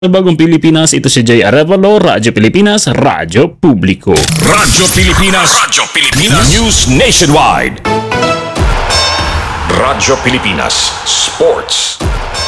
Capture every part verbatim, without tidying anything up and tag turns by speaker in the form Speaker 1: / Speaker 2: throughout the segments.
Speaker 1: Sa Bagong Pilipinas, ito si Jay Arevalo, Radyo Pilipinas, Radyo Publiko.
Speaker 2: Radyo Pilipinas, Radyo Pilipinas, News Nationwide. Radyo Pilipinas, Sports.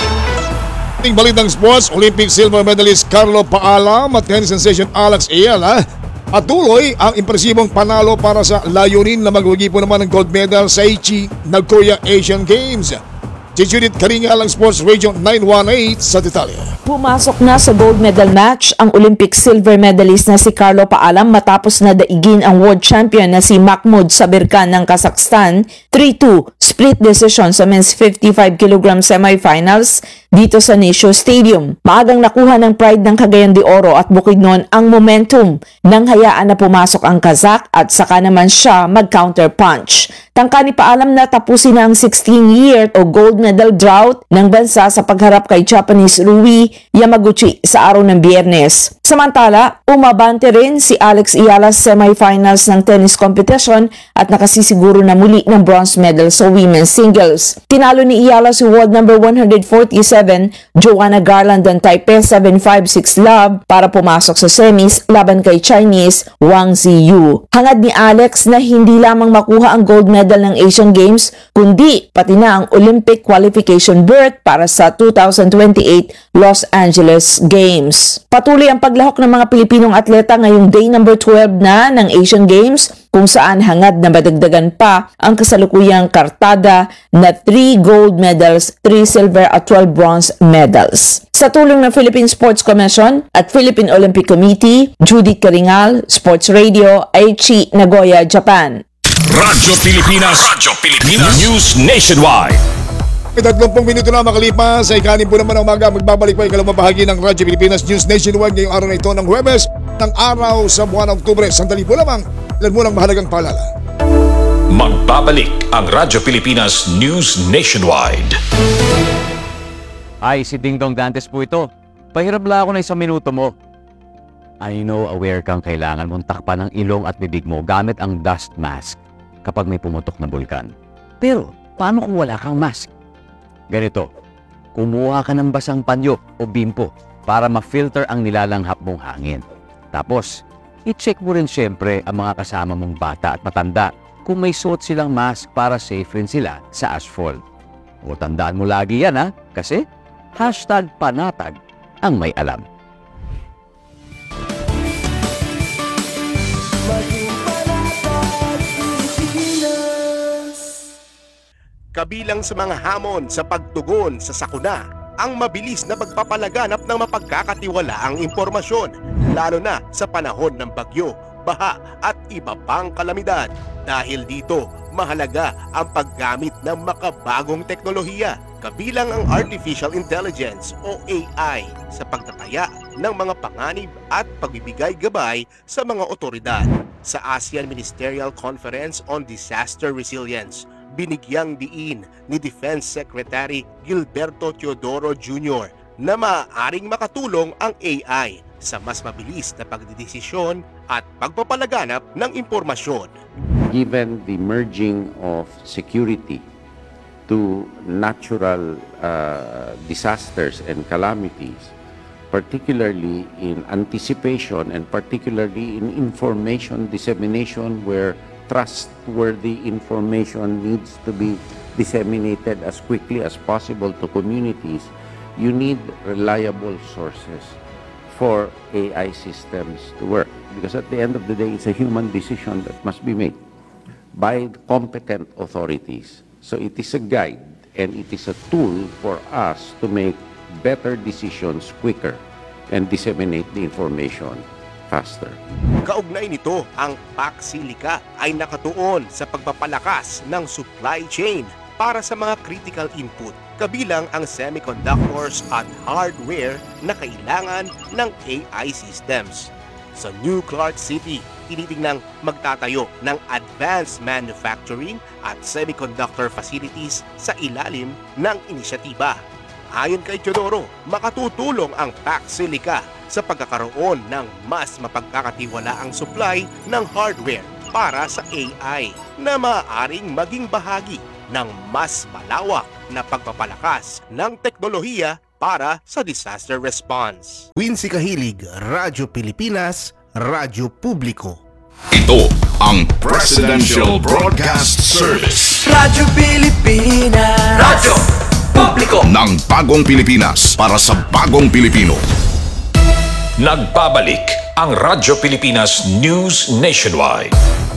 Speaker 3: Ating balitang sports, Olympic silver medalist Carlo Paalam at tennis sensation Alex Ayala patuloy ang impresibong panalo para sa layunin na magwagipo naman ng gold medal sa Aichi Nag-Korea Asian Games. Si Judith Karingal ang Sports Radio nine one eight sa detalye.
Speaker 4: Pumasok na sa gold medal match ang Olympic silver medalist na si Carlo Paalam matapos na daigin ang world champion na si Mahmoud Sabirkan ng Kazakhstan three two split decision sa men's fifty-five kilogram semifinals dito sa Nisho Stadium. Maagang nakuha ng Pride ng Cagayan de Oro at Bukidnon ang momentum nang hayaan na pumasok ang Kazakh at saka naman siya mag-counter punch. Tangka ni Paalam na tapusin na ang sixteen-year o gold medal drought ng bansa sa pagharap kay Japanese Rui Yamaguchi sa araw ng Biyernes. Samantala, umabante rin si Alex Ayala sa semifinals ng tennis competition at nakasisiguro na muli ng bronze medal sa women's singles. Tinalo ni Ayala si world number one forty-seven Joanna Garland ng Taipei seven five six Love para pumasok sa semis laban kay Chinese Wang Ziyu. Hangad ni Alex na hindi lamang makuha ang gold medal ng Asian Games kundi pati na ang Olympic qualification berth para sa two thousand twenty-eight Los Angeles Games. Patuloy ang paglahok ng mga Pilipinong atleta ngayong day number twelve na ng Asian Games kung saan hangad na madagdagan pa ang kasalukuyang kartada na three gold medals, three silver at twelve bronze medals. Sa tulong ng Philippine Sports Commission at Philippine Olympic Committee, Judith Karingal, Sports Radio, Aichi, Nagoya, Japan.
Speaker 2: Radyo Pilipinas, Radyo Pilipinas, News Nationwide.
Speaker 3: May tatlong minuto na makalipas sa ikanin po naman ang umaga. Magbabalik pa ikalawang bahagi ng Radyo Pilipinas News Nationwide ngayong araw na ito ng Huwebes ng araw sa buwan ng Oktubre. Sandali po lamang, ilan mo ng mahalagang paalala.
Speaker 2: Magbabalik ang Radyo Pilipinas News Nationwide.
Speaker 5: Ay, si Ding Dong Dantes po ito. Pahirap lang ako na isang minuto mo. I know aware kang kailangan mong takpan ng ilong at bibig mo gamit ang dust mask kapag may pumutok na bulkan. Pero, paano kung wala kang mask? Ganito, kumuha ka ng basang panyo o bimpo para ma-filter ang nilalanghap mong hangin. Tapos, i-check mo rin syempre ang mga kasama mong bata at matanda kung may suot silang mask para safe rin sila sa asphalt. O tandaan mo lagi yan ha, kasi hashtag panatag ang may alam.
Speaker 6: Kabilang sa mga hamon sa pagtugon sa sakuna, ang mabilis na pagpapalaganap ng mapagkakatiwalaang impormasyon, lalo na sa panahon ng bagyo, baha at iba pang kalamidad. Dahil dito, mahalaga ang paggamit ng makabagong teknolohiya, kabilang ang Artificial Intelligence o A I sa pagtataya ng mga panganib at pagbibigay gabay sa mga otoridad. Sa ASEAN Ministerial Conference on Disaster Resilience, binigyang diin ni Defense Secretary Gilberto Teodoro Junior na maaaring makatulong ang A I sa mas mabilis na pagdidesisyon at pagpapalaganap ng impormasyon.
Speaker 7: Given the merging of security to natural uh, disasters and calamities, particularly in anticipation and particularly in information dissemination where trustworthy information needs to be disseminated as quickly as possible to communities, you need reliable sources for A I systems to work. Because at the end of the day, it's a human decision that must be made by competent authorities. So it is a guide and it is a tool for us to make better decisions quicker and disseminate the information faster.
Speaker 6: Kaugnay nito, ang Paxilica ay nakatuon sa pagpapalakas ng supply chain para sa mga critical input, kabilang ang semiconductors at hardware na kailangan ng A I systems. Sa New Clark City, tinitingnang magtatayo ng advanced manufacturing at semiconductor facilities sa ilalim ng inisyatiba. Ayon kay Teodoro, makatutulong ang Paxilica sa pagkakaroon ng mas mapagkakatiwalaang supply ng hardware para sa A I na maaaring maging bahagi ng mas malawak na pagpapalakas ng teknolohiya para sa disaster response.
Speaker 8: Wincy Kahilig, Radyo Pilipinas, Radyo Publiko.
Speaker 2: Ito ang Presidential Broadcast Service
Speaker 9: Radyo Pilipinas, Radyo Publiko
Speaker 2: ng Bagong Pilipinas para sa Bagong Pilipino. Nagbabalik ang Radyo Pilipinas News Nationwide.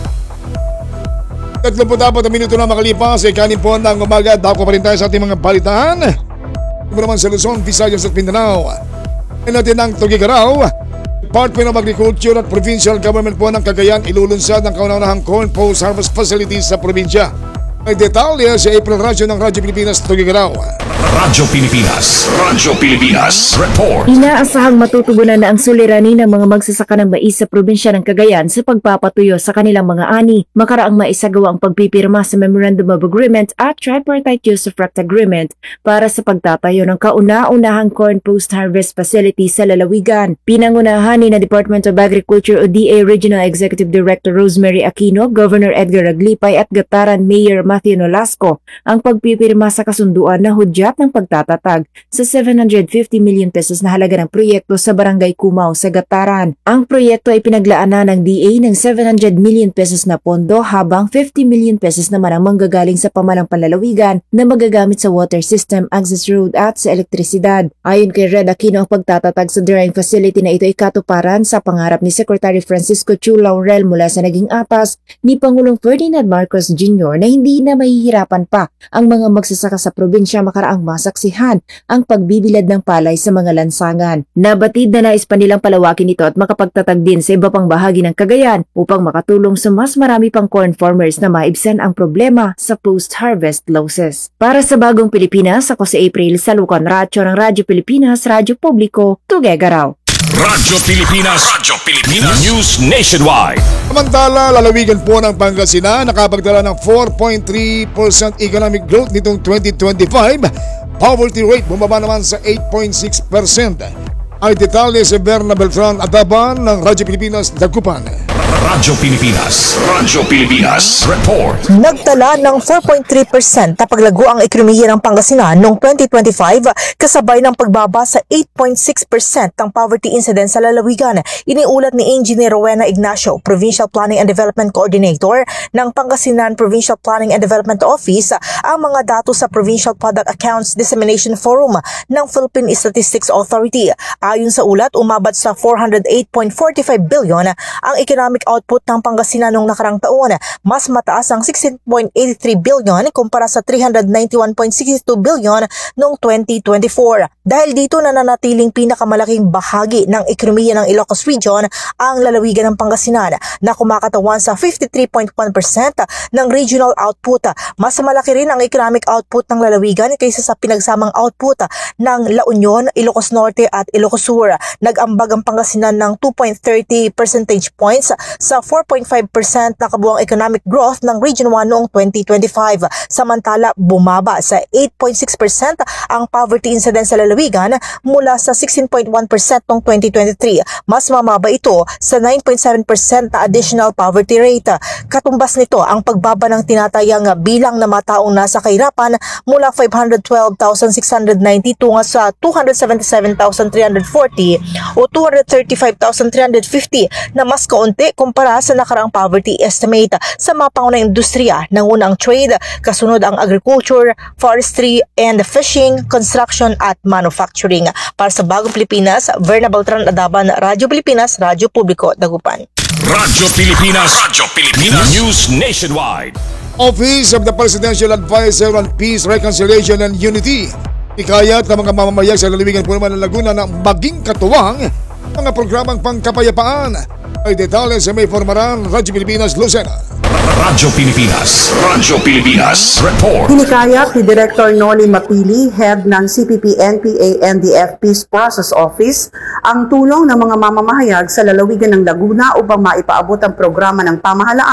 Speaker 3: Tatlong na minuto na makalipas ay kanin po ng umaga. Dako pa rin tayo sa ating mga balitaan. Ito naman sa Luzon, Visayas at Mindanao. Ay natin ang Tugigaraw. Department of Agriculture at Provincial Government po ng Cagayan ilulunsad ng kauna-unahang corn post-harvest facilities sa probinsya. May detalye sa April Radyo ng Radyo Pilipinas Tugigaraw.
Speaker 2: Radyo Pilipinas, Radyo Pilipinas, report.
Speaker 10: Inaasahang matutugunan na ang suliranin ng mga magsasaka ng mais sa probinsya ng Cagayan sa pagpapatuyo sa kanilang mga ani. Makaraang maisagawa ang pagpipirma sa Memorandum of Agreement at Tripartite Usufruct Agreement para sa pagtatayo ng kauna-unahang corn post-harvest facility sa lalawigan. Pinangunahan ni na Department of Agriculture o D A Regional Executive Director Rosemary Aquino, Governor Edgar Aglipay at Gataran Mayor Matthew Nolasco ang pagpipirma sa kasunduan na hudyat ng pagtatatag sa seven hundred fifty million pesos na halaga ng proyekto sa Barangay Cumao sa Gataran. Ang proyekto ay pinaglaanan ng D A ng seven hundred million pesos na pondo habang fifty million pesos naman ang manggagaling sa pamalang panlalawigan na magagamit sa water system, access road at sa elektrisidad. Ayon kay Red Aquino, ang pagtatatag sa drying facility na ito ay katuparan sa pangarap ni Secretary Francisco Chu Laurel mula sa naging atas ni Pangulong Ferdinand Marcos Junior na hindi na mahihirapan pa ang mga magsasaka sa probinsya makaraang masaksihan ang pagbibilad ng palay sa mga lansangan. Nabatid na nais pa nilang palawakin ito at makapagtatag din sa iba pang bahagi ng Cagayan upang makatulong sa mas marami pang corn farmers na maibsan ang problema sa post-harvest losses. Para sa Bagong Pilipinas, ako si April Salucan Racho ng Radyo Pilipinas, Radyo Publiko, Tugigaraw.
Speaker 2: Radyo Pilipinas, Radyo Pilipinas News Nationwide.
Speaker 3: Samantala, lalawigan po ng Pangasinan nakapagdala ng four point three percent economic growth nitong twenty twenty-five. Poverty rate bumaba naman sa eight point six percent. Ay detalye si Berna Beltran Adaban ng Radyo Pilipinas, Dagupan.
Speaker 2: Radyo Pilipinas, Radyo Pilipinas, report.
Speaker 11: Nagtala ng four point three percent na paglago ang ekonomiya ng Pangasinan noong twenty twenty-five kasabay ng pagbaba sa eight point six percent ng poverty incidence sa lalawigan. Iniulat ni Engineer Rowena Ignacio, Provincial Planning and Development Coordinator ng Pangasinan Provincial Planning and Development Office, ang mga datos sa Provincial Product Accounts Dissemination Forum ng Philippine Statistics Authority. Ayon sa ulat, umabot sa four hundred eight point four five billion ang economic output ng Pangasinan noong nakarang taon. Mas mataas ang sixteen point eight three billion kumpara sa three hundred ninety-one point six two billion noong twenty twenty-four. Dahil dito nananatiling pinakamalaking bahagi ng ekonomiya ng Ilocos Region ang lalawigan ng Pangasinan na kumakatawan sa fifty-three point one percent ng regional output. Mas malaki rin ang economic output ng lalawigan kaysa sa pinagsamang output ng La Union, Ilocos Norte at Ilocos Sur. Nag-ambag ang Pangasinan ng two point three zero percentage points sa four point five percent na kabuang economic growth ng Region one noong twenty twenty-five. Samantala, bumaba sa eight point six percent ang poverty incidence sa lalawigan mula sa sixteen point one percent noong twenty twenty-three. Mas mamaba ito sa nine point seven percent na additional poverty rate. Katumbas nito ang pagbaba ng tinatayang bilang na mataong nasa kahirapan mula five hundred twelve thousand six hundred ninety-two sa two hundred seventy-seven thousand three hundred forty o two hundred thirty-five thousand three hundred fifty na mas kaunti kumpara sa nakaraang poverty estimate. Sa mapangunang industriya, nanguna ang trade, kasunod ang agriculture, forestry, and fishing, construction at manufacturing. Para sa Bagong Pilipinas, Verna Beltran Adaban, Radyo Pilipinas, Radyo Publiko, Dagupan.
Speaker 2: Radyo Pilipinas, Radyo Pilipinas News Nationwide.
Speaker 3: Office of the Presidential Advisor on Peace, Reconciliation and Unity. Ikayat ng mga mamamayan sa lalawigan po naman ng Laguna na maging katuwang mga programang pangkapayapaan. Ay detalye sa May Formaran, Radyo Pilipinas, Lucena.
Speaker 2: Radyo Pilipinas, Radyo Pilipinas, report.
Speaker 12: Hinikayat ni Director Noli Mapili, head ng C P P N P A N D F Peace Process Office, ang tulong ng mga mamamahayag sa lalawigan ng Laguna upang maipaabot ang programa ng pamahalaan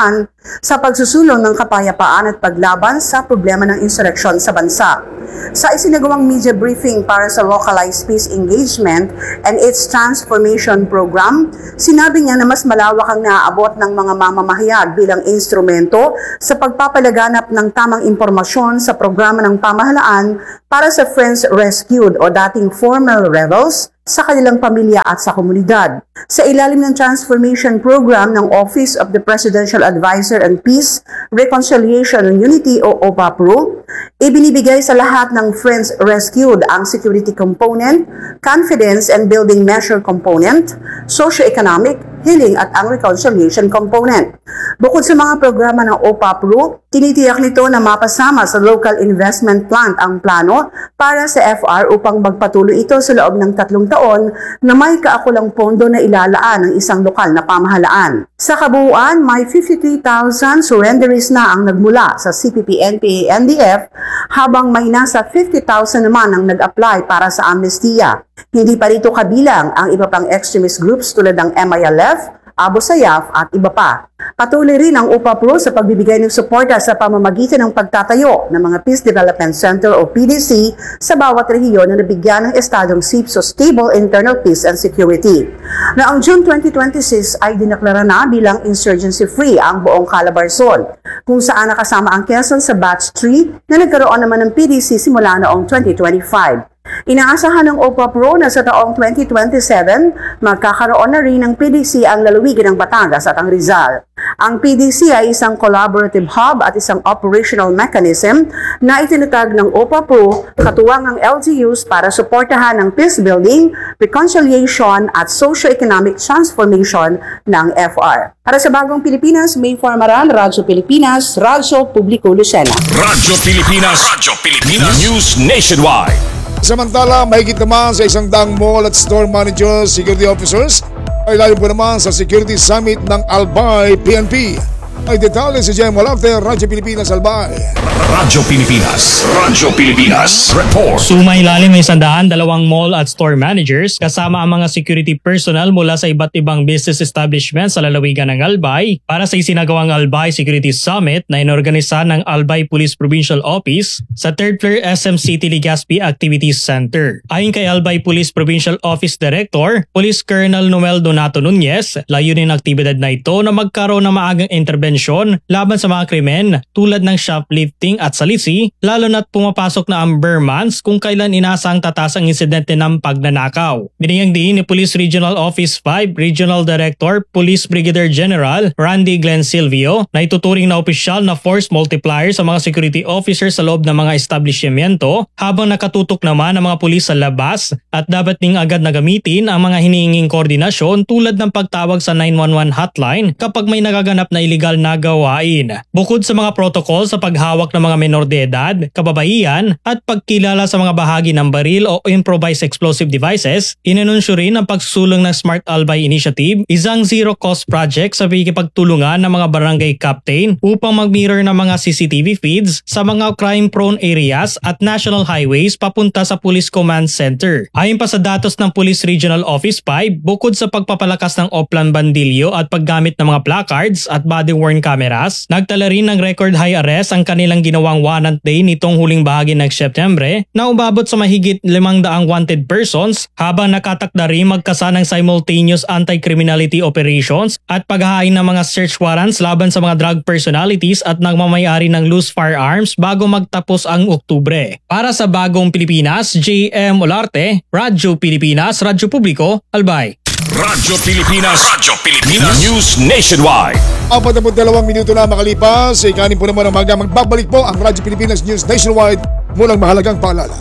Speaker 12: sa pagsusulong ng kapayapaan at paglaban sa problema ng insureksyon sa bansa. Sa isinagawang media briefing para sa Localized Peace Engagement and its Transformation Program, sinabi niya na mas malawak ang naaabot ng mga mamamahayag bilang instrumento sa pagpapalaganap ng tamang impormasyon sa programa ng pamahalaan para sa friends rescued o dating former rebels sa kanilang pamilya at sa komunidad. Sa ilalim ng Transformation Program ng Office of the Presidential Advisor on Peace, Reconciliation and Unity o O P A P R O, ibinibigay sa lahat ng Friends Rescued ang security component, confidence and building measure component, socio-economic, healing at ang reconciliation component. Bukod sa mga programa ng O P A P R O, tinitiyak nito na mapasama sa local investment plant ang plano para sa F R upang magpatuloy ito sa loob ng tatlong taon na may kaakulang pondo na ilalaan ng isang lokal na pamahalaan. Sa kabuuan, may fifty-three thousand surrenderies na ang nagmula sa C P P N P A N D F habang may nasa fifty thousand naman ang nag-apply para sa amnestiya. Hindi pa rito kabilang ang iba pang extremist groups tulad ng M I L F, Abu Sayyaf at iba pa. Patuloy rin ang O P A P R O sa pagbibigay ng suporta sa pamamagitan ng pagtatayo ng mga Peace Development Center o P D C sa bawat rehiyon na nabigyan ng estadong S I P so Stable Internal Peace and Security. Noong June twenty twenty-six ay dineklara na bilang insurgency-free ang buong Calabarzon, kung saan nakasama ang Quezon sa Batch three na nagkaroon naman ng P D C simula noong twenty twenty-five. Inaasahan ng O P A P R O na sa taong twenty twenty-seven, magkakaroon na rin ng P D C ang lalawigan ng Batangas at ang Rizal. Ang P D C ay isang collaborative hub at isang operational mechanism na itinatag ng O P A P R O katuwang ang L G Us para suportahan ang peace building, reconciliation at socio-economic transformation ng F R. Para sa Bagong Pilipinas, May Formaran, Radyo Pilipinas, Radyo Publiko Lucena.
Speaker 2: Radyo Pilipinas, Radyo Pilipinas, News Nationwide.
Speaker 3: Samantala, mahigit naman sa isang daang mall at store managers, security officers ay layo po naman sa Security Summit ng Albay P N P. Ay detalye si Jem Walarte, Radyo Pilipinas, Albay.
Speaker 2: Radyo Pilipinas, Radyo Pilipinas, report.
Speaker 13: Sumailalim may sandaan dalawang mall at store managers kasama ang mga security personnel mula sa iba't ibang business establishments sa lalawigan ng Albay para sa isinagawang Albay Security Summit na inorganisa ng Albay Police Provincial Office sa third floor S M City Legazpi Activities Center. Ayon kay Albay Police Provincial Office Director, Police Colonel Noel Donato Nunez, layunin ng aktibidad na ito na magkaroon ng maagang intervention laban sa mga krimen tulad ng shoplifting at salisi, lalo na't pumapasok na ang bare months kung kailan inaasang tataas ang insidente ng pagnanakaw. Binigyang diin ni Police Regional Office five Regional Director Police Brigadier General Randy Glenn Silvio na ituturing na opisyal na force multiplier sa mga security officers sa loob ng mga establishmento habang nakatutok naman ang mga pulis sa labas at dapat ding agad na gamitin ang mga hiniinging koordinasyon tulad ng pagtawag sa nine one one hotline kapag may nagaganap na illegal na gawain. Bukod sa mga protocol sa paghawak ng mga menor de edad, kababaihan at pagkilala sa mga bahagi ng baril o improvised explosive devices, inanunsyo rin ang pagsusulong ng Smart Albay Initiative, isang zero-cost project sa pakikipagtulungan ng mga barangay captain upang mag-mirror ng mga C C T V feeds sa mga crime-prone areas at national highways papunta sa Police Command Center. Ayon pa sa datos ng Police Regional Office five, bukod sa pagpapalakas ng Oplan Bandilyo at paggamit ng mga placards at body-worn cameras, nagtala rin ng record high arrest ang kanilang ginawang one-month day nitong huling bahagi ng Setyembre na umabot sa mahigit limang daang wanted persons habang nakatakda rin magkasa ng simultaneous anti-criminality operations at paghahain ng mga search warrants laban sa mga drug personalities at nagmamayari ng loose firearms bago magtapos ang Oktubre. Para sa Bagong Pilipinas, J M Olarte, Radyo Pilipinas, Radyo Publiko, Albay.
Speaker 2: Radyo Pilipinas, Radyo Pilipinas, News Nationwide.
Speaker 3: Apat na dalawang minuto na makalipas, ikanin po naman ang maga. Magbabalik po ang Radyo Pilipinas News Nationwide mulang mahalagang paalala.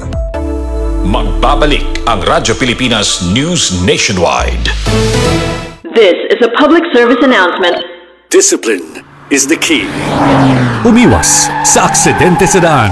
Speaker 2: Magbabalik ang Radyo Pilipinas News Nationwide.
Speaker 14: This is a public service announcement.
Speaker 15: Discipline is the key. Umiwas sa aksidente sa daan.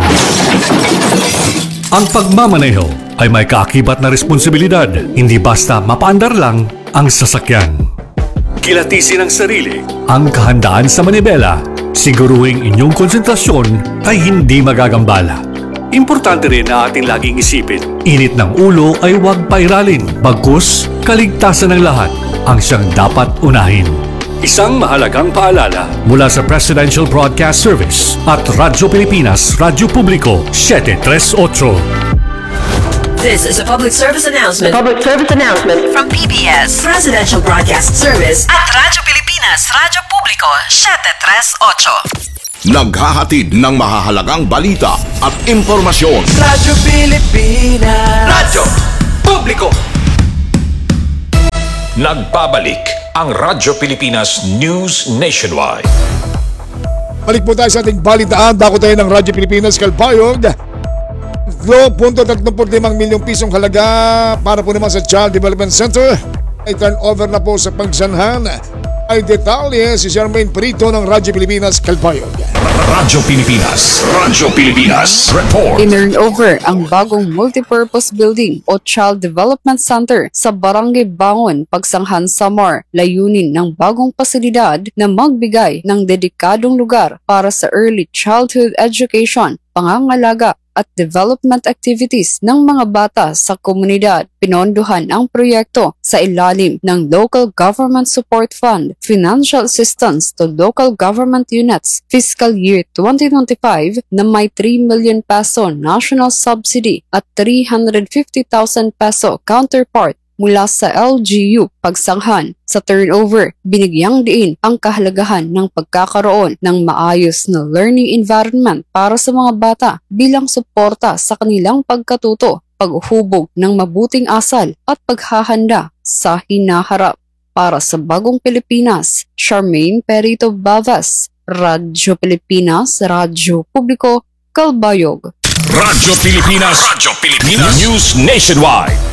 Speaker 15: Ang pagmamaneho ay may kaakibat na responsibilidad, hindi basta mapaandar lang ang sasakyan. Kilatisin ang sarili, ang kahandaan sa manibela, siguruhing inyong konsentrasyon ay hindi magagambala. Importante rin na ating laging isipin, init ng ulo ay huwag pairalin, bagkus kaligtasan ng lahat ang siyang dapat unahin. Isang mahalagang paalala mula sa Presidential Broadcast Service at Radyo Pilipinas, Radyo Publiko, seven three eight.
Speaker 9: This is a public service announcement.
Speaker 14: Public service announcement
Speaker 9: From P B S Presidential Broadcast Service at Radyo Pilipinas, Radyo Publiko, seven three eight.
Speaker 2: Naghahatid ng mahahalagang balita at impormasyon.
Speaker 9: Radyo Pilipinas, Radyo Publiko.
Speaker 2: Nagbabalik ang Radyo Pilipinas News Nationwide.
Speaker 3: Balik po tayo sa ating balitaan. Dako tayo ng Radyo Pilipinas Kalbayog. two point three five milyong pisong halaga para po naman sa Child Development Center ay turnover na po sa pagsanhan. Ay detalye si Charmaine Perito ng Radyo Pilipinas Kalbayog.
Speaker 2: Radyo Pilipinas, Radyo Pilipinas Report.
Speaker 16: Tinurn over ang bagong multipurpose building o Child Development Center sa Barangay Bangon, Pagsanghan, Samar. Layunin ng bagong pasilidad na magbigay ng dedikadong lugar para sa early childhood education, pangangalaga at development activities ng mga bata sa komunidad. Pinondohan ang proyekto sa ilalim ng Local Government Support Fund, Financial Assistance to Local Government Units, Fiscal Year twenty twenty-five na may three million peso national subsidy at three hundred fifty thousand peso counterpart mula sa L G U Pagsanghan. Sa turnover, binigyang diin ang kahalagahan ng pagkakaroon ng maayos na learning environment para sa mga bata bilang suporta sa kanilang pagkatuto, paghuhubog ng mabuting asal at paghahanda sa hinaharap. Para sa Bagong Pilipinas, Charmaine Perito Bavas, Radyo Pilipinas, Radyo Publiko, Kalbayog.
Speaker 2: Radyo Pilipinas, Radyo Pilipinas News Nationwide.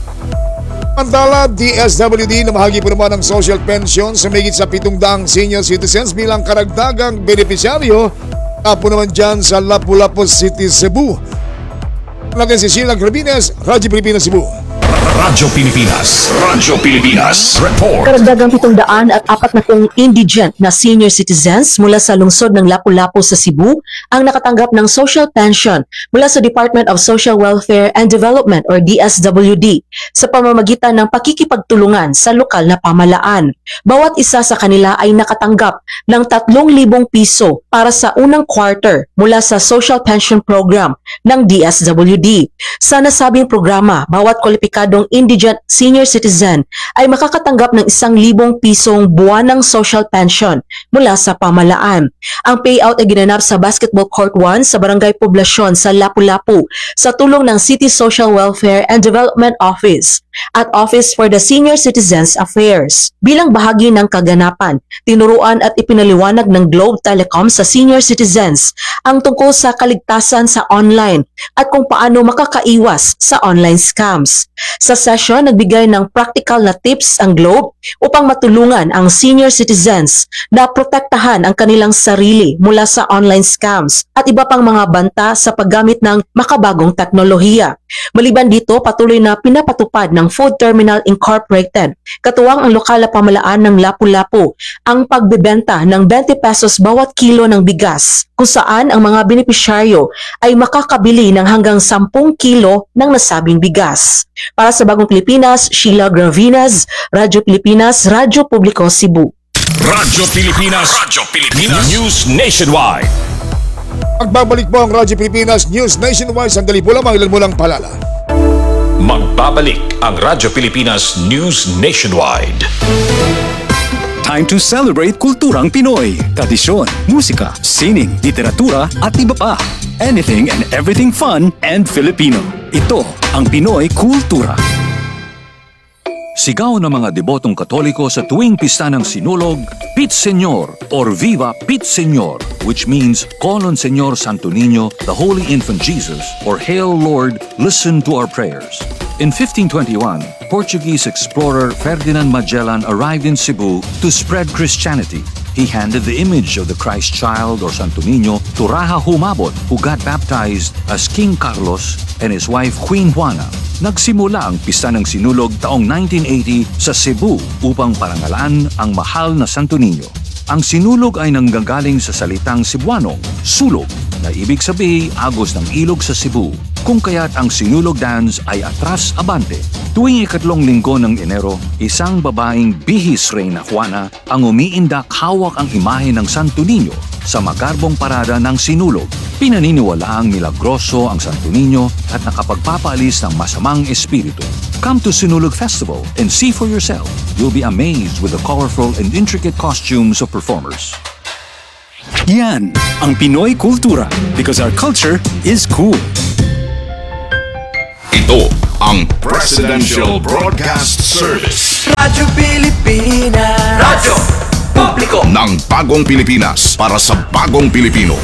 Speaker 3: Antala, D S W D na mahagi po naman ng social pension sa mahigit sa pitong daang senior citizens bilang karagdagang benepisyaryo. Tapo naman dyan sa Lapu-Lapu City, Cebu. Natin si Sheila Gravines, Radyo Pilipinas, Cebu.
Speaker 2: Radyo Pilipinas, Radyo Pilipinas Report.
Speaker 11: Karagdagang pitong daan at apat na pong indigent na senior citizens mula sa lungsod ng Lapu-Lapu sa Cebu ang nakatanggap ng social pension mula sa Department of Social Welfare and Development or D S W D sa pamamagitan ng pakikipagtulungan sa lokal na pamalaan. Bawat isa sa kanila ay nakatanggap ng tatlong libong piso para sa unang quarter mula sa Social Pension Program ng D S W D. Sa nasabing programa, bawat kwalipikadong indigent senior citizen ay makakatanggap ng isang libong pisong buwanang social pension mula sa pamalaan. Ang payout ay ginanap sa Basketball Court one sa Barangay Poblasyon sa Lapu-Lapu sa tulong ng City Social Welfare and Development Office at Office for the Senior Citizens Affairs. Bilang bahagi ng kaganapan, tinuruan at ipinaliwanag ng Globe Telecom sa senior citizens ang tungkol sa kaligtasan sa online at kung paano makakaiwas sa online scams. Sa session, nagbigay ng practical na tips ang Globe upang matulungan ang senior citizens na protektahan ang kanilang sarili mula sa online scams at iba pang mga banta sa paggamit ng makabagong teknolohiya. Maliban dito, patuloy na pinapatupad ng Food Terminal Incorporated, katuwang ang lokal na pamalaan ng Lapu-Lapu, ang pagbebenta ng twenty pesos bawat kilo ng bigas, kung saan ang mga benepisyaryo ay makakabili ng hanggang ten kilo ng nasabing bigas. Para sa Bagong Pilipinas, Sheila Gravines, Radyo Pilipinas, Radyo Publiko, Cebu.
Speaker 2: Radyo Pilipinas, Radyo Pilipinas News Nationwide.
Speaker 3: Magbabalik po ang Radyo Pilipinas News Nationwide. Sandali po lamang, ilan mo lang palala.
Speaker 2: Magbabalik ang Radyo Pilipinas News Nationwide.
Speaker 17: Time to celebrate kulturang Pinoy, tradisyon, musika, sining, literatura at iba pa. Anything and everything fun and Filipino. Ito ang Pinoy Kultura.
Speaker 15: Sigaw ng mga debotong Katoliko sa tuwing pista ng Sinulog, Pit Señor or Viva Pit Señor, which means Call on Señor Santo Niño, the Holy Infant Jesus, or Hail Lord, listen to our prayers. In fifteen twenty-one, Portuguese explorer Ferdinand Magellan arrived in Cebu to spread Christianity. He handed the image of the Christ child or Santo Niño to Raja Humabon, who got baptized as King Carlos and his wife Queen Juana. Nagsimula ang pista ng Sinulog taong nineteen eighty sa Cebu upang parangalaan ang mahal na Santo Niño. Ang Sinulog ay nanggagaling sa salitang Cebuanong, sulog, na ibig sabihin agos ng ilog sa Cebu.
Speaker 17: kung kaya't ang Sinulog Dance ay atras abante. Tuwing ikatlong linggo ng Enero, isang babaeng bihis Reyna Juana ang umiindak hawak ang imahe ng Santo Niño sa magarbong parada ng Sinulog. Pinaniniwalaang milagroso ang Santo Niño at nakapagpapaalis ng masamang espiritu. Come to Sinulog Festival and see for yourself. You'll be amazed with the colorful and intricate costumes of performers. Yan ang Pinoy kultura because our culture is cool.
Speaker 2: Ito ang Presidential Broadcast Service.
Speaker 18: Radyo Pilipinas. Radyo Publiko
Speaker 2: ng bagong Pilipinas para sa bagong Pilipino.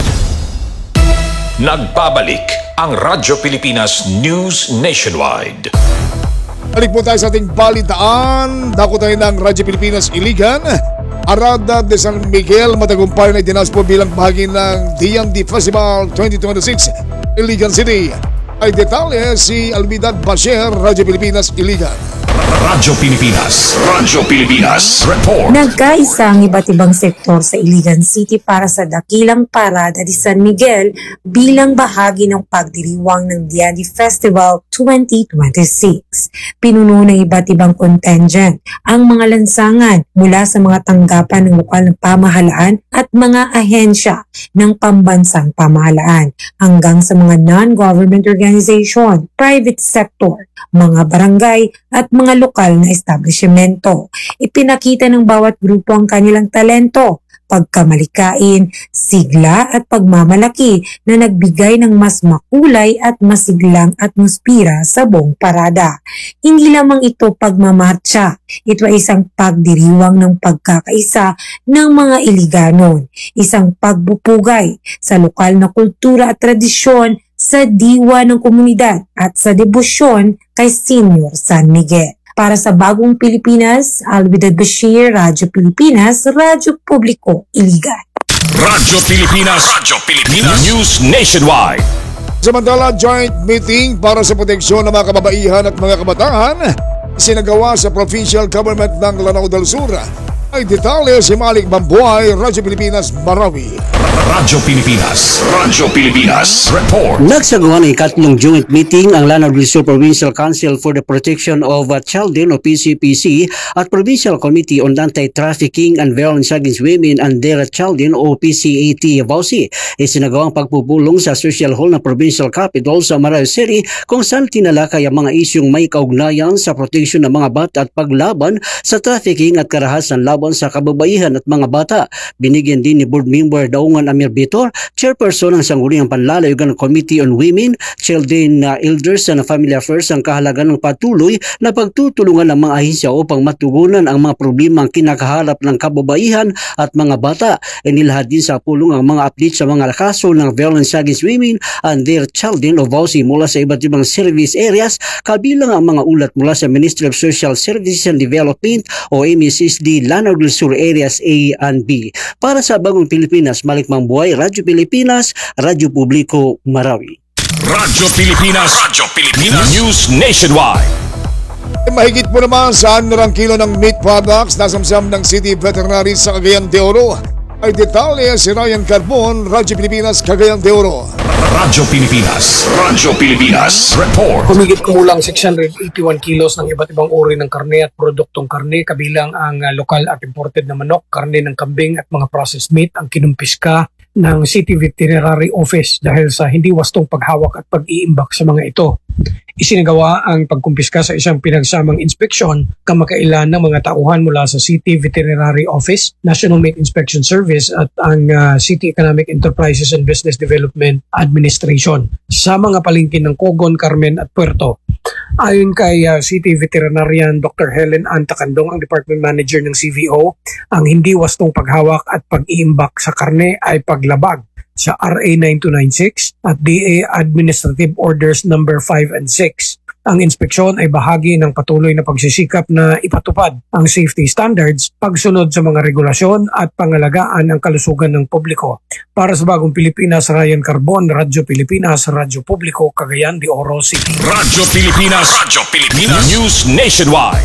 Speaker 2: Nagbabalik ang Radyo Pilipinas News Nationwide.
Speaker 3: Balik po tayo sa ating balitaan. Dako tayo ng Radyo Pilipinas Iligan. Arada de San Miguel matagumpay na itinaas po bilang bahagi ng D M D Festival twenty twenty-six Iligan City. Ay detalye si Alvidad Basher, Radyo Pilipinas Iligan.
Speaker 2: Radyo Pilipinas, Radyo Pilipinas Report.
Speaker 19: Nagkaisa ang iba't ibang sektor sa Iligan City para sa dakilang parada de San Miguel bilang bahagi ng pagdiriwang ng D M D Festival twenty twenty-six. Pinuno ng iba't ibang contingent ang mga lansangan mula sa mga tanggapan ng lokal na pamahalaan at mga ahensya ng pambansang pamahalaan hanggang sa mga non-government organization, private sector, mga barangay at mga lokal na establishmento. Ipinakita ng bawat grupo ang kanilang talento, pagkamalikain, sigla at pagmamalaki na nagbigay ng mas makulay at masiglang atmospira sa buong parada. Hindi lamang ito pagmamarcha, ito ay isang pagdiriwang ng pagkakaisa ng mga Iliganon, isang pagbupugay sa lokal na kultura at tradisyon, sa diwa ng komunidad at sa debosyon kay Senior San Miguel. Para sa bagong Pilipinas, Alvidad Bashir, Radyo Pilipinas, Radyo Publiko, Iligan.
Speaker 2: Radyo Pilipinas, Radyo Pilipinas News Nationwide.
Speaker 3: Samantala, joint meeting para sa proteksyon ng mga kababaihan at mga kabataan isinagawa sa Provincial Government ng Lanao del Sur. Ay detalye si Malik Bambuay, Radyo Pilipinas, Marawi.
Speaker 2: Radyo Pilipinas, Radyo Pilipinas Report.
Speaker 20: Nagsagawa ng ikatlong joint meeting ang Lanao del Sur Provincial Council for the Protection of Children o P C P C at Provincial Committee on Anti-Trafficking and Violence Against Women and Their Children o P C A T V A U C. Isinagawang pagpupulong sa Social Hall ng Provincial Capital sa Marawi City kung saan tinalakay ang mga isyong may kaugnayan sa proteksyon ng mga bata at paglaban sa trafficking at karahasan laban sa kababaihan at mga bata. Binigyan din ni Board Member Daungan Amir Bitor, Chairperson ng Sangguniang Panlalawigan Committee on Women, Children, uh, Elders and Family Affairs ang kahalagan ng patuloy na pagtutulungan ng mga ahensya upang matugunan ang mga problemang kinakaharap ng kababaihan at mga bata. Inilahad din sa pulong ang mga updates sa mga kaso ng violence against women and their children o V A U C mula sa iba't ibang service areas, kabilang ang mga ulat mula sa Ministry of Social Services and Development o M S S D Lanao del Sur Areas A and B. Para sa bagong Pilipinas, Malik Mambuay, Radyo Pilipinas, Radyo Publiko, Marawi.
Speaker 2: Radyo Pilipinas, Radyo Pilipinas News Nationwide.
Speaker 3: Mahigit po naman sa anurang kilo ng meat products na samsam ng City Veterinary sa Cagayan de Oro. Ay detalye si Ryan Carbon, Radyo Pilipinas, Cagayan de Oro.
Speaker 2: Radyo Pilipinas, Radyo Pilipinas Report.
Speaker 21: Humigit kumulang six hundred eighty-one kilos ng iba't ibang uri ng karne at produktong karne, kabilang ang uh, lokal at imported na manok, karne ng kambing at mga processed meat ang kinumpiska ng City Veterinary Office dahil sa hindi wastong paghawak at pag-iimbak sa mga ito. Isinagawa ang pagkumpiska sa isang pinagsamang inspeksyon kamakailan ng mga tauhan mula sa City Veterinary Office, National Meat Inspection Service at ang uh, City Economic Enterprises and Business Development Administration sa mga palengke ng Cogon, Carmen at Puerto. Ayon kay uh, City Veterinarian Doctor Helen Antacandong, ang Department Manager ng C V O, ang hindi wastong paghawak at pag-iimbak sa karne ay paglabag sa R A nine two nine six at D A Administrative Orders number five and six. Ang inspeksyon ay bahagi ng patuloy na pagsisikap na ipatupad ang safety standards, pagsunod sa mga regulasyon at pangalagaan ang kalusugan ng publiko. Para sa bagong Pilipinas, Ryan Carbon, Radyo Pilipinas, Radyo Publiko, Cagayan de Oro City.
Speaker 2: Radyo Pilipinas, Radyo Pilipinas News Nationwide.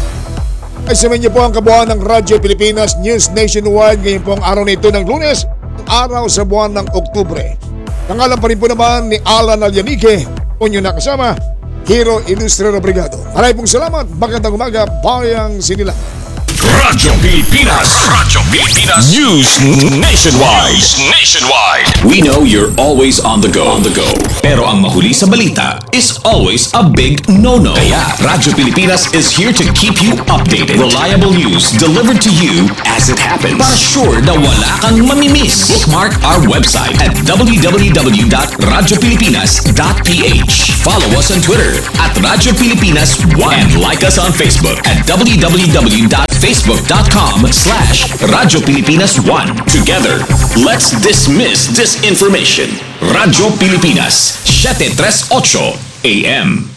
Speaker 3: Ay sabihin niyo po ang kabuuan ng Radyo Pilipinas News Nationwide ngayon po ang araw na ito ng Lunes, araw sa buwan ng Oktubre. Nangalan pa rin po naman ni Alan Alyanique. Unyo na kasama, Hero Industrial Brigado. Maraming pong salamat. Magandang umaga, Bayang Sinilang.
Speaker 2: Radyo Pilipinas. Radyo Pilipinas. News nationwide. Nationwide.
Speaker 1: We know you're always on the go. On the go. Pero ang mahuli sa balita is always a big no-no. Kaya Radyo Pilipinas is here to keep you updated. Reliable news delivered to you as it happens. Para sure na wala kang mamimiss. Bookmark our website at w w w dot radyo pilipinas dot p h. Follow us on Twitter at Radyo Pilipinas one and like us on Facebook at w w w dot facebook dot com slash Radyo Pilipinas one. Together, let's dismiss disinformation. Radyo Pilipinas, seven thirty-eight A M.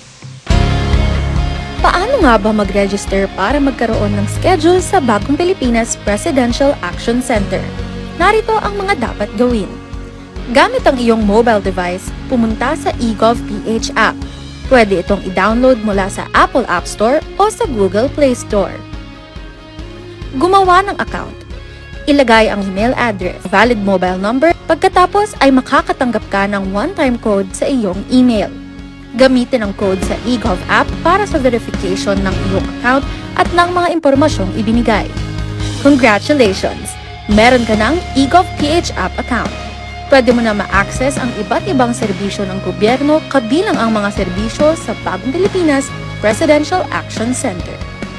Speaker 22: Paano nga ba mag-register para magkaroon ng schedule sa Bagong Pilipinas Presidential Action Center? Narito ang mga dapat gawin. Gamit ang iyong mobile device, pumunta sa eGovPH app. Pwede itong i-download mula sa Apple App Store o sa Google Play Store. Gumawa ng account. Ilagay ang email address, valid mobile number, pagkatapos ay makakatanggap ka ng one-time code sa iyong email. Gamitin ang code sa eGov app para sa verification ng iyong account at ng mga impormasyong ibinigay. Congratulations! Meron ka ng eGovPH app account. Pwede mo na ma-access ang iba't ibang serbisyo ng gobyerno kabilang ang mga serbisyo sa Bagong Pilipinas Presidential Action Center.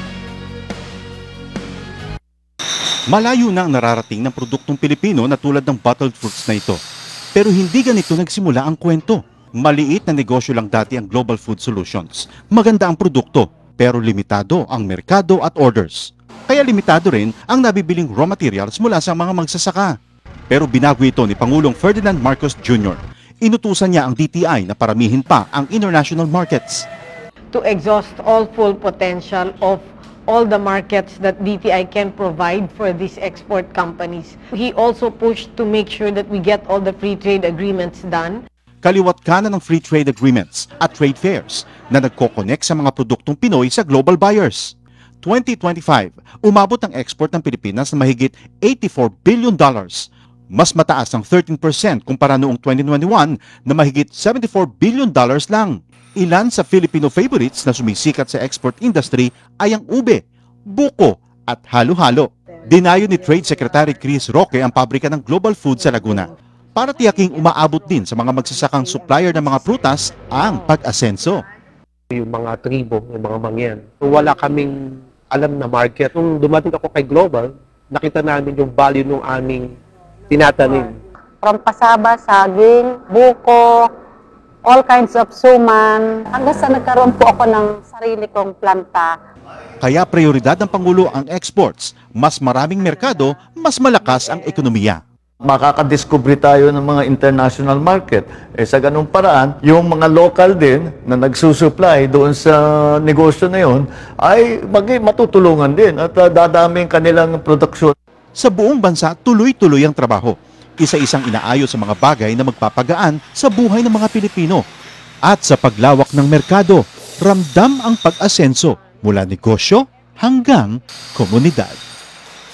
Speaker 23: Malayo na ang nararating ng produktong Pilipino na tulad ng bottled fruits na ito. Pero hindi ganito nagsimula ang kwento. Maliit na negosyo lang dati ang Global Food Solutions. Maganda ang produkto, pero limitado ang merkado at orders. Kaya limitado rin ang nabibiling raw materials mula sa mga magsasaka. Pero binago ito ni Pangulong Ferdinand Marcos Junior Inutusan niya ang D T I na paramihin pa ang international markets.
Speaker 24: To exhaust all full potential of all the markets that D T I can provide for these export companies. He also pushed to make sure that we get all the free trade agreements done.
Speaker 23: Kaliwat kanan ng free trade agreements at trade fairs na nagko-connect sa mga produktong Pinoy sa global buyers. twenty twenty-five, umabot ang export ng Pilipinas na mahigit eighty-four billion dollars. Mas mataas ang thirteen percent kumpara noong twenty twenty-one na mahigit seventy-four billion dollars lang. Ilan sa Filipino favorites na sumisikat sa export industry ay ang ube, buko at halo-halo. Dinayo ni Trade Secretary Chris Roque ang pabrika ng Global Food sa Laguna para tiyaking umaabot din sa mga magsasakang supplier ng mga prutas ang pag-asenso.
Speaker 25: Yung mga tribo, yung mga mangyan, wala kaming alam na market. Nung dumating ako kay Global, nakita namin yung value ng aming tinatanim.
Speaker 26: From pasaba, saging, buko, all kinds of suman, hanggang sa nagkaroon po ako ng sarili kong planta.
Speaker 23: Kaya prioridad ng Pangulo ang exports. Mas maraming merkado, mas malakas ang ekonomiya.
Speaker 27: Makakadiscover tayo ng mga international market. Eh, sa ganung paraan, yung mga local din na nagsusupply doon sa negosyo na yun ay mag- matutulungan din at uh, dadaming kanilang produksyon.
Speaker 23: Sa buong bansa, tuloy-tuloy ang trabaho. Isa-isang inaayos sa mga bagay na magpapagaan sa buhay ng mga Pilipino. At sa paglawak ng merkado, ramdam ang pag-asenso mula negosyo hanggang komunidad.